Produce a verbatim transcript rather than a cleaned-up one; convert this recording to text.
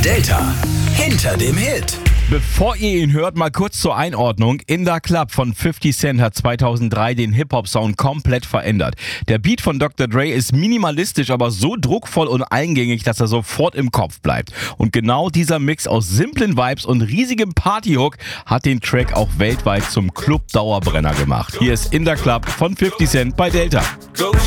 Delta hinter dem Hit. Bevor ihr ihn hört, mal kurz zur Einordnung. In da Club von fifty Cent hat zweitausenddrei den Hip-Hop-Sound komplett verändert. Der Beat von Doktor Dre ist minimalistisch, aber so druckvoll und eingängig, dass er sofort im Kopf bleibt. Und genau dieser Mix aus simplen Vibes und riesigem Partyhook hat den Track auch weltweit zum Club-Dauerbrenner gemacht. Hier ist In da Club von fifty Cent bei Delta.